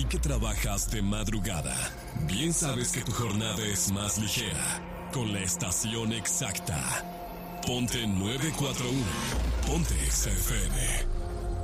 que trabajas de madrugada, bien sabes que tu jornada es más ligera. Con la estación exacta. Ponte 941. Ponte XFM.